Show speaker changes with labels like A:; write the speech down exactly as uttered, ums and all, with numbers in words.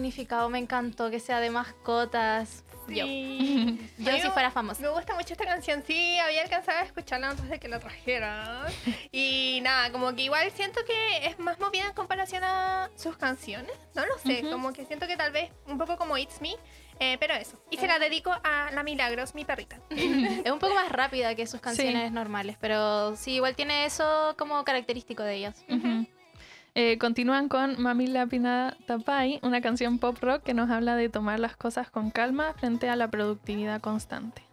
A: significado me encantó, que sea de mascotas.
B: Sí.
A: Yo, yo si fuera famosa.
B: Me gusta mucho esta canción, sí, había alcanzado a escucharla antes de que la trajeran. Y nada, como que igual siento que es más movida en comparación a sus canciones. No lo sé, uh-huh. como que siento que tal vez un poco como It's Me, eh, pero eso. Y eh. se la dedico a la Milagros, mi perrita.
A: Es un poco más rápida que sus canciones
C: sí.
A: normales, pero sí, igual tiene eso como característico de ellos.
C: Uh-huh. Eh, continúan con Mami Lapina Tapai, una canción pop rock que nos habla de tomar las cosas con calma frente a la productividad constante.